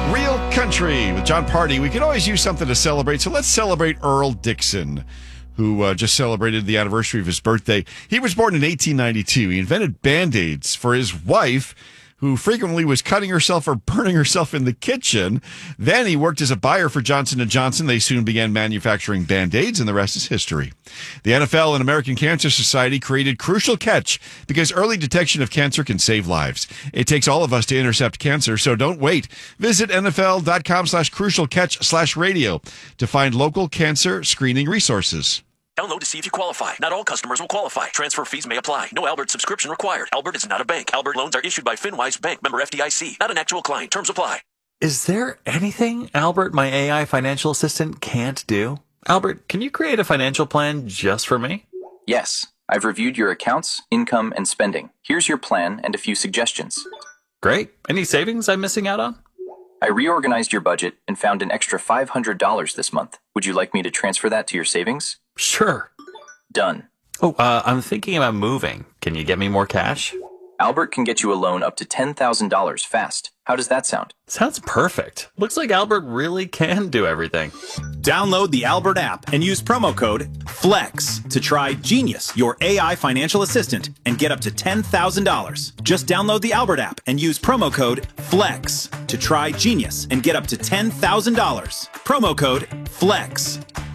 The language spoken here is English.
Real Country with John Party. We can always use something to celebrate, so let's celebrate Earl Dixon, who just celebrated the anniversary of his birthday. He was born in 1892. He invented Band-Aids for his wife, who frequently was cutting herself or burning herself in the kitchen. Then he worked as a buyer for Johnson & Johnson. They soon began manufacturing Band-Aids, and the rest is history. The NFL and American Cancer Society created Crucial Catch because early detection of cancer can save lives. It takes all of us to intercept cancer, so don't wait. Visit NFL.com/crucialcatch/radio to find local cancer screening resources. Download to see if you qualify. Not all customers will qualify. Transfer fees may apply. No Albert subscription required. Albert is not a bank. Albert loans are issued by FinWise Bank, member FDIC. Not an actual client. Terms apply. Is there anything Albert, my AI financial assistant, can't do? Albert, can you create a financial plan just for me? Yes. I've reviewed your accounts, income, and spending. Here's your plan and a few suggestions. Great. Any savings I'm missing out on? I reorganized your budget and found an extra $500 this month. Would you like me to transfer that to your savings? Sure. Done. Oh, I'm thinking about moving. Can you get me more cash? Albert can get you a loan up to $10,000 fast. How does that sound? Sounds perfect. Looks like Albert really can do everything. Download the Albert app and use promo code FLEX to try Genius, your AI financial assistant, and get up to $10,000. Just download the Albert app and use promo code FLEX to try Genius and get up to $10,000. Promo code FLEX.